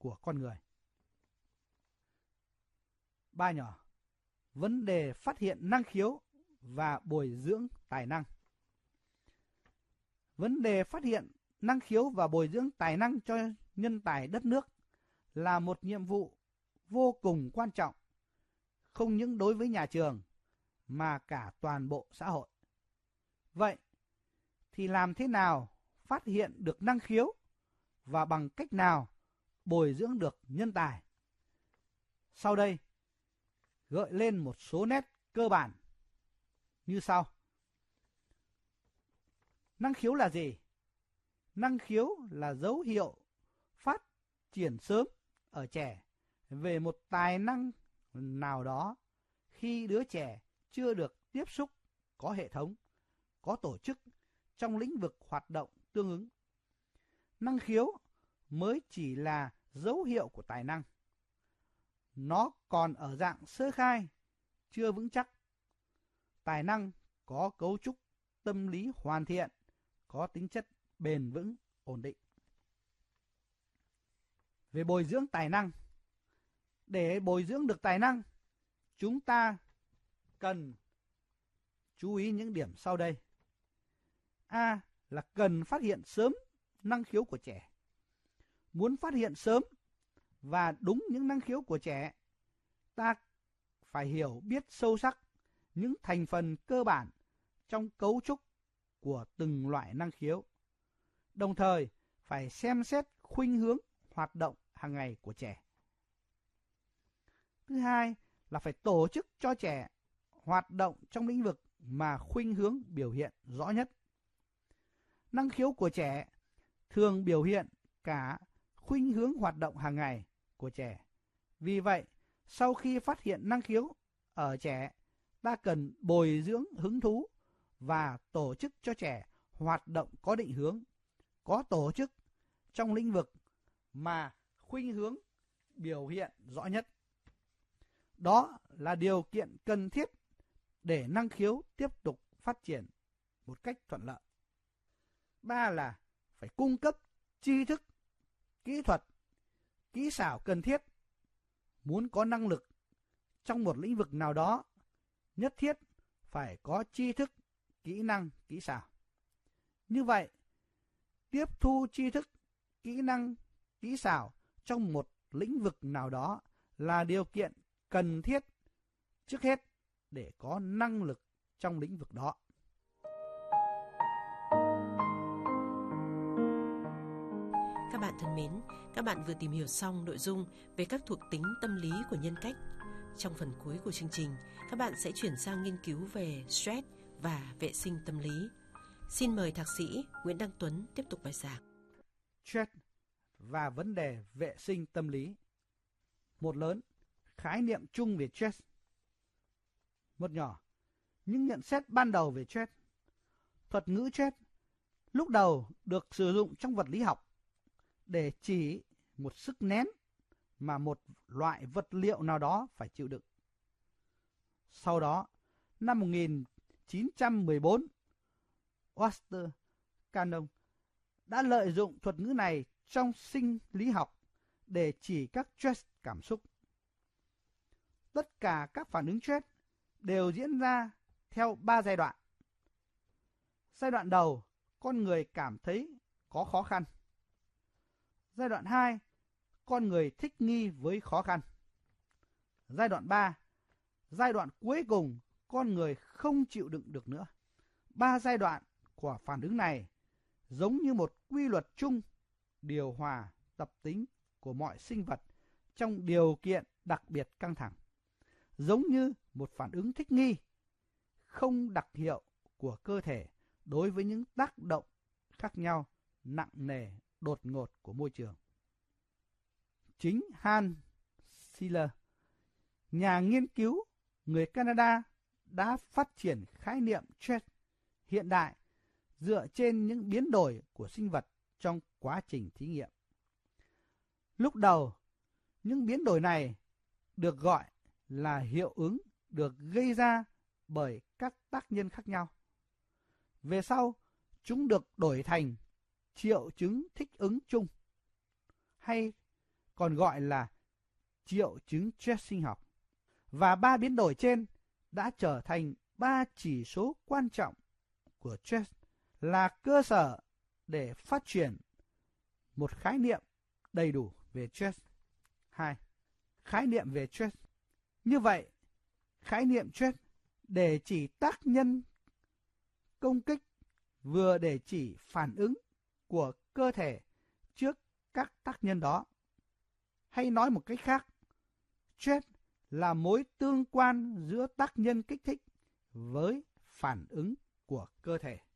của con người. 3 nhỏ. Vấn đề phát hiện năng khiếu và bồi dưỡng tài năng. Vấn đề phát hiện năng khiếu và bồi dưỡng tài năng cho nhân tài đất nước là một nhiệm vụ vô cùng quan trọng, không những đối với nhà trường mà cả toàn bộ xã hội. Vậy thì làm thế nào phát hiện được năng khiếu và bằng cách nào bồi dưỡng được nhân tài? Sau đây gợi lên một số nét cơ bản như sau. Năng khiếu là gì? Năng khiếu là dấu hiệu phát triển sớm ở trẻ về một tài năng nào đó khi đứa trẻ chưa được tiếp xúc có hệ thống, có tổ chức trong lĩnh vực hoạt động tương ứng. Năng khiếu mới chỉ là dấu hiệu của tài năng. Nó còn ở dạng sơ khai, chưa vững chắc. Tài năng có cấu trúc tâm lý hoàn thiện, có tính chất bền vững, ổn định. Về bồi dưỡng tài năng. Để bồi dưỡng được tài năng, chúng ta cần chú ý những điểm sau đây. A là cần phát hiện sớm năng khiếu của trẻ. Muốn phát hiện sớm và đúng những năng khiếu của trẻ, ta phải hiểu biết sâu sắc những thành phần cơ bản trong cấu trúc của từng loại năng khiếu. Đồng thời, phải xem xét khuynh hướng hoạt động hàng ngày của trẻ. Thứ hai là phải tổ chức cho trẻ hoạt động trong lĩnh vực mà khuynh hướng biểu hiện rõ nhất. Năng khiếu của trẻ thường biểu hiện cả khuynh hướng hoạt động hàng ngày của trẻ. Vì vậy, sau khi phát hiện năng khiếu ở trẻ, ta cần bồi dưỡng hứng thú và tổ chức cho trẻ hoạt động có định hướng, có tổ chức trong lĩnh vực mà khuynh hướng biểu hiện rõ nhất. Đó là điều kiện cần thiết để năng khiếu tiếp tục phát triển một cách thuận lợi. 3 là phải cung cấp tri thức, kỹ thuật, kỹ xảo cần thiết. Muốn có năng lực trong một lĩnh vực nào đó, nhất thiết phải có tri thức, kỹ năng, kỹ xảo. Như vậy, tiếp thu tri thức, kỹ năng, kỹ xảo trong một lĩnh vực nào đó là điều kiện cần thiết trước hết để có năng lực trong lĩnh vực đó. Các bạn thân mến, các bạn vừa tìm hiểu xong nội dung về các thuộc tính tâm lý của nhân cách. Trong phần cuối của chương trình, các bạn sẽ chuyển sang nghiên cứu về stress và vệ sinh tâm lý. Xin mời Thạc sĩ Nguyễn Đăng Tuấn tiếp tục bài giảng. Stress và vấn đề vệ sinh tâm lý. Một lớn, khái niệm chung về stress. Một nhỏ, những nhận xét ban đầu về stress. Thuật ngữ stress lúc đầu được sử dụng trong vật lý học để chỉ một sức nén mà một loại vật liệu nào đó phải chịu đựng. Sau đó, năm 1914, Oster Cannon đã lợi dụng thuật ngữ này trong sinh lý học để chỉ các stress cảm xúc. Tất cả các phản ứng stress đều diễn ra theo 3 giai đoạn. Giai đoạn đầu, con người cảm thấy có khó khăn. Giai đoạn 2, con người thích nghi với khó khăn. Giai đoạn 3, giai đoạn cuối cùng, con người không chịu đựng được nữa. 3 giai đoạn của phản ứng này giống như một quy luật chung điều hòa tập tính của mọi sinh vật trong điều kiện đặc biệt căng thẳng. Giống như một phản ứng thích nghi, không đặc hiệu của cơ thể đối với những tác động khác nhau, nặng nề, đột ngột của môi trường. Chính Hans Siller, nhà nghiên cứu người Canada, đã phát triển khái niệm stress hiện đại dựa trên những biến đổi của sinh vật trong quá trình thí nghiệm. Lúc đầu, những biến đổi này được gọi là hiệu ứng được gây ra bởi các tác nhân khác nhau. Về sau, chúng được đổi thành triệu chứng thích ứng chung hay còn gọi là triệu chứng stress sinh học. Và 3 biến đổi trên đã trở thành 3 chỉ số quan trọng của stress, là cơ sở để phát triển một khái niệm đầy đủ về stress. 2. Khái niệm về stress. Như vậy, khái niệm stress để chỉ tác nhân công kích, vừa để chỉ phản ứng của cơ thể trước các tác nhân đó. Hay nói một cách khác, stress là mối tương quan giữa tác nhân kích thích với phản ứng của cơ thể.